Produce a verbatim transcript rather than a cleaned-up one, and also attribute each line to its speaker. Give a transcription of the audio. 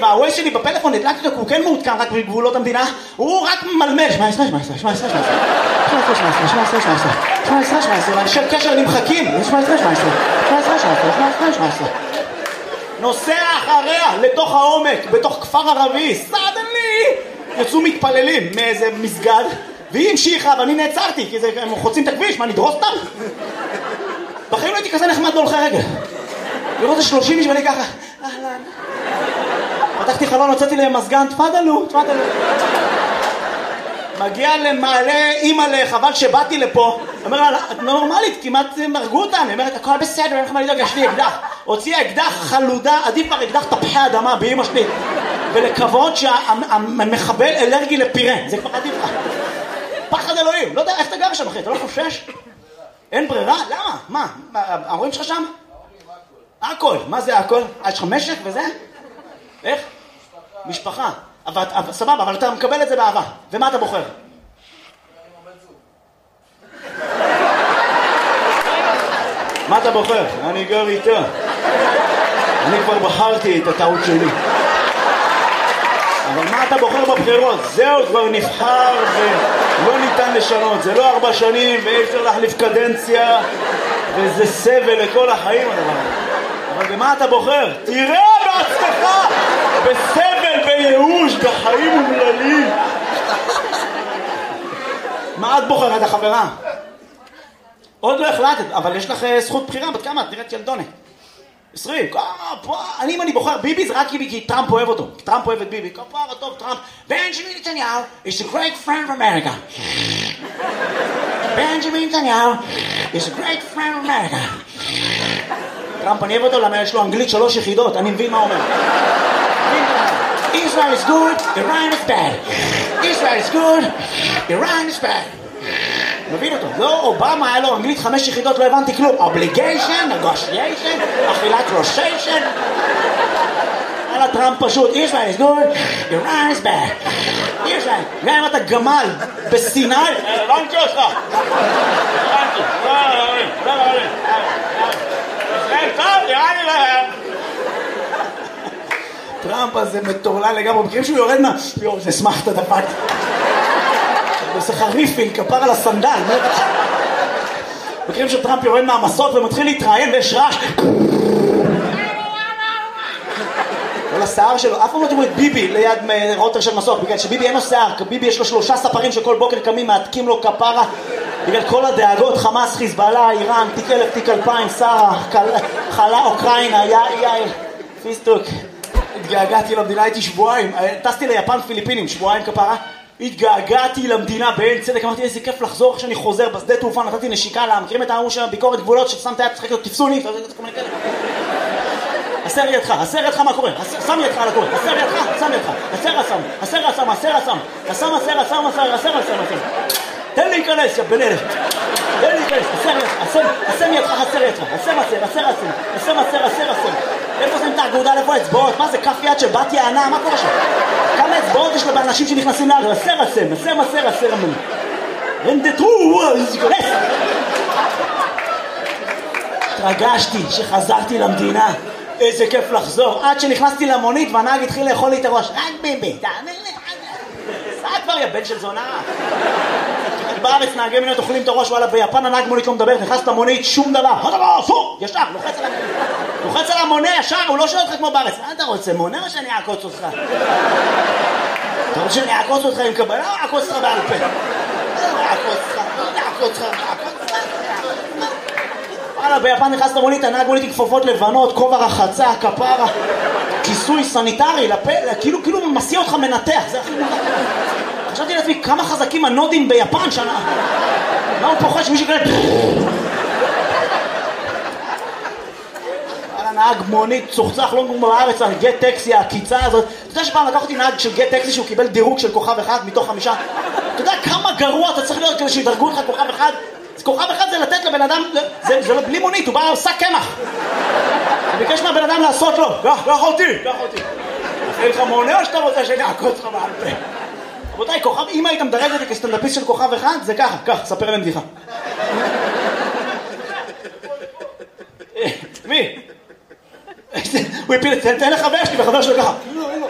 Speaker 1: והווייז שלי בפלאפון הדלקתי אותו, הוא כן מעודכן רק בגבולות המדינה, הוא רק מלמל, שמע עשרה, שמע עשרה, שמע עשרה, שמע עשרה, שמע עשרה, שמע עשרה, שמע עשרה, שמע עשרה, שמע עשרה, ואנשי קשר נמחקים, שמע עשרה, שמע עשרה, שמע עשרה, שמע עשרה, שמע עשרה, שמע עשרה. נוסע אחריה לתוך העומק, בתוך כפר ערבי, סדנלי! יצאו מתפללים מאיזה מסגד, והיא המשיכה, ואני נעצרתי, כי הם חוצים את הכביש, מה, נדרוס אותם? בחיים לא הייתי כזה נחמד להולכי רגל. לראות את שלושים איש ואני ככה, אהלן. פתחתי חלון, הוצאתי להם מזגן, תפדלו, תפדלו. מגיע למעלה, אימא לחבל שבאתי לפה, אומר לה, את נורמלית, כמעט מרגו אותם, היא אומרת, הכל בסדר, אין לך מה לדאוג, יש לי אקדח. הוציאה אקדח חלודה, עדיף כבר אקדח תפוחי אדמה באמא שלי, ולקוות שהמחבל אלרגי לפירה, זה כבר עדיף לך. פחד אלוהים, לא יודע איך אתה גר שם אחי, אתה לא חושש? אין ברירה? למה? מה? ההורים שלך שם? הכל, מה זה הכל? יש לך משק וזה? איך? משפחה. אבל, סבבה, אבל אתה מקבל את זה באהבה. ומה אתה בוחר? מה אתה בוחר? אני גר איתה. אני כבר בחרתי את הטעות שלי. אבל מה אתה בוחר בבחירות? זהו, כבר נבחר ולא ניתן לשנות. זה לא ארבע שנים ואי אפשר להחליף קדנציה וזה סבל לכל החיים הדבר. אבל במה אתה בוחר? תראה בעצמך! בסבל, בייאוש, בחיים אומללים. מה את בוחרת, החברה? עוד לא החלטת, אבל יש לך זכות בחירה, בת כמה? את נראית ילדונת. עשרים, אני אם אני בוחר ביבי זה רק כי טראמפ אוהב אותו, כי טראמפ אוהב את ביבי, כפרה טוב טראמפ. בנג'מין נתניהו is a great friend of America. בנג'מין נתניהו is a great friend of America. טראמפ אני אוהב אותו למה יש לו אנגלית שלוש יחידות, אני מבין מה אומר. Israel is good, Iran is bad. Israel is good, Iran is bad. מבין אותו, לא, אובמה היה לו אנגלית חמש יחידות, לא הבנתי כלום. Obligation, negotiation, אכילת רושיישן. על הטראמפ פשוט, Israel is good, Iran is bad. Israel, גם אם אתה גמל בסיני, הבנתי אותך. הבנתי, לא, לא, לא, לא, לא. ישראל טוב, נראה לי להם. טראמפ הזה מטורלל לגמרי, מכירים שהוא יורד מה? יו, זה שמחת דפק. עושה לך ריפיל, כפר על הסנדל. מכירים שטראמפ יורד מהמסות ומתחיל להתראיין ויש רעש. כל השיער שלו, אף פעם לא תראו את ביבי ליד רוטר של מסוק, בגלל שביבי אין לו שיער, ביבי יש לו שלושה ספרים שכל בוקר קמים, מעתקים לו כפרה, בגלל כל הדאגות, חמאס, חיזבאללה, איראן, תיק אלף, תיק אלפיים, שרה, חלה, אוקראינה, יאי, פיסטוק. התגעגעתי למדינה, הייתי שבועיים, טסתי ליפן פיליפינים, שבועיים כפרה, התגעגעתי למדינה בעין צדק, אמרתי איזה כיף לחזור כשאני חוזר בשדה תעופה, נתתי נשיקה לה, מכירים את ההוא של ביקורת גבולות ששמת יד, צחק לו, תפסו לי, הסר ידך, הסר ידך מה קורה, שם ידך על הקורא, הסר ידך, שם ידך, הסר הסם, הסר הסם, הסר הסם, הסם הסר הסם, הסר הסר הסם, תן לי להיכנס, יא בן אלף, תן לי להיכנס, הסר ידך, הסם ידך, הסר ידך, הסם הסר, הסר הסם, הסם הסר, הסר הסם, איפה שמים את האגודה, איפה האצבעות, מה זה כף יד של בת יענה, מה קורה שם? כמה אצבעות יש לה באנשים שנכנסים לאגר, הסר הסם, הסם הסר, הסר הסם, רנדטרו, להיכנס. התרגשתי שחזרתי למדינה, איזה כיף לחזור, עד שנכנסתי למונית והנהג התחיל לאכול לי את הראש, רק ביבי, תענה לי, סע כבר יא בן של זונה. בארץ נהגי מונית אוכלים את הראש, וואלה ביפן הנהג מונית לא מדבר, נכנס למונית, שום דבר, הדבר, פו, ישר, לוחץ על המונה, לוחץ על המונה ישר, הוא לא שואל אותך כמו בארץ, מה אתה רוצה, מונה או שאני אעקוץ אותך? אתה רוצה שאני אעקוץ אותך עם קבלה או אעקוץ אותך בעל פה? אעקוץ אותך, אעקוץ אותך, אעקוץ אותך. וואלה, ביפן נכנס למונית, הנהג מונית עם כפפות לבנות, כובע רחצה, כפרה, כיסוי סניטרי, לפה, כאילו, כאילו מסיע אותך מנתח, זה הכי מונח. חשבתי לעצמי, כמה חזקים הנודים ביפן שנה. מה הוא פוחד שמישהו כאלה... וואלה, נהג מונית, צוחצח לא כמו בארץ, גט טקסי, הקיצה הזאת. אתה יודע שפעם לקח אותי נהג של גט טקסי שהוא קיבל דירוג של כוכב אחד מתוך חמישה? אתה יודע כמה גרוע אתה צריך להיות כדי שידרגו לך כוכב אחד? כוכב אחד זה לתת לבן אדם, זה, זה בלי מונית, הוא בא עושה קמח. הוא ביקש מהבן אדם לעשות לו, קח, קח אותי, קח אותי. עושה לך מונה או שאתה רוצה שאני אעקוץ לך בעל פה? רבותיי, כוכב, אם היית מדרג אותי כסטנדאפיסט של כוכב אחד, זה ככה, כך, ספר להם בדיחה. מי? הוא הפיל, תן לחבר שלי וחבר שלו ככה.